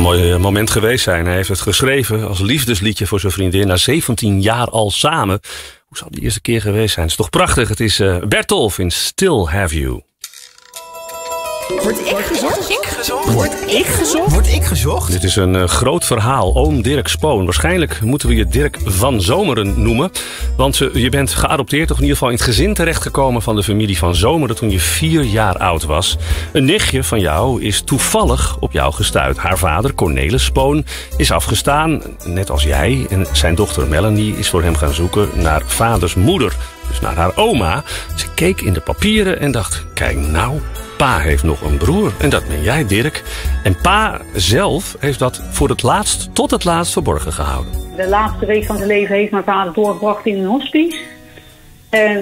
mooi moment geweest zijn. Hij heeft het geschreven als liefdesliedje voor zijn vriendin. Na 17 jaar al samen. Hoe zou die eerste keer geweest zijn? Het is toch prachtig. Het is Bertolf in Still Have You. Word ik gezocht? Word ik gezocht? Dit is een groot verhaal. Oom Dirk Spoon. Waarschijnlijk moeten we je Dirk van Zomeren noemen. Want je bent geadopteerd, of in ieder geval in het gezin terechtgekomen van de familie van Zomeren toen je 4 jaar oud was. Een nichtje van jou is toevallig op jou gestuit. Haar vader, Cornelis Spoon, is afgestaan, net als jij. En zijn dochter Melanie is voor hem gaan zoeken naar vaders moeder. Dus naar haar oma. Ze keek in de papieren en dacht, kijk nou, pa heeft nog een broer en dat ben jij, Dirk. En pa zelf heeft dat tot het laatst verborgen gehouden. De laatste week van zijn leven heeft mijn vader doorgebracht in een hospice. En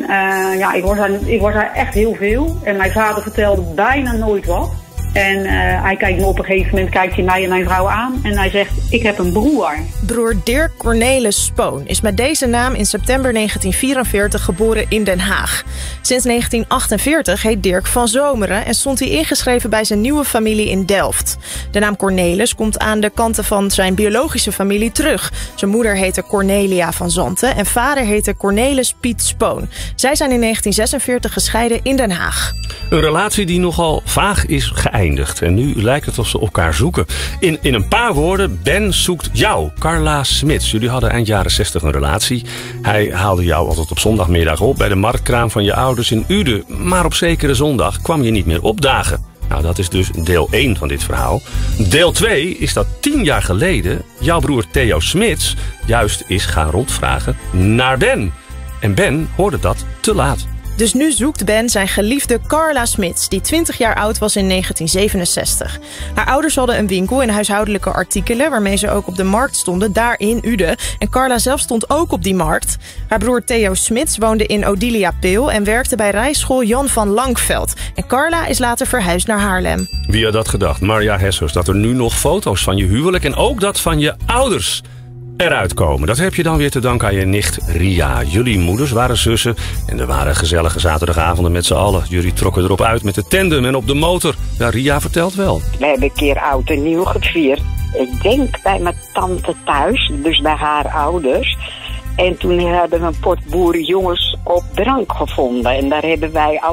ik was daar echt heel veel. En mijn vader vertelde bijna nooit wat. En hij kijkt me op een gegeven moment, kijkt hij mij en mijn vrouw aan. En hij zegt, ik heb een broer. Broer Dirk Cornelis Spoon is met deze naam in september 1944 geboren in Den Haag. Sinds 1948 heet Dirk van Zomeren en stond hij ingeschreven bij zijn nieuwe familie in Delft. De naam Cornelis komt aan de kanten van zijn biologische familie terug. Zijn moeder heette Cornelia van Zanten en vader heette Cornelis Piet Spoon. Zij zijn in 1946 gescheiden in Den Haag. Een relatie die nogal vaag is geëindigd. En nu lijkt het of ze elkaar zoeken. In een paar woorden, Ben zoekt jou, Carla Smits. Jullie hadden eind jaren 60 een relatie. Hij haalde jou altijd op zondagmiddag op bij de marktkraam van je ouders in Uden. Maar op zekere zondag kwam je niet meer opdagen. Nou, dat is dus deel 1 van dit verhaal. Deel 2 is dat 10 jaar geleden jouw broer Theo Smits juist is gaan rondvragen naar Ben. En Ben hoorde dat te laat. Dus nu zoekt Ben zijn geliefde Carla Smits, die 20 jaar oud was in 1967. Haar ouders hadden een winkel in huishoudelijke artikelen, waarmee ze ook op de markt stonden, daar in Uden. En Carla zelf stond ook op die markt. Haar broer Theo Smits woonde in Odilia Peel en werkte bij rijschool Jan van Langveld. En Carla is later verhuisd naar Haarlem. Wie had dat gedacht, Marja Hessers, dat er nu nog foto's van je huwelijk en ook dat van je ouders eruit komen. Dat heb je dan weer te danken aan je nicht Ria. Jullie moeders waren zussen en er waren gezellige zaterdagavonden met z'n allen. Jullie trokken erop uit met de tandem en op de motor. Ja, Ria vertelt wel. We hebben een keer oud en nieuw gevierd. Ik denk bij mijn tante thuis, dus bij haar ouders. En toen hebben we een pot boerenjongens op drank gevonden. En daar hebben wij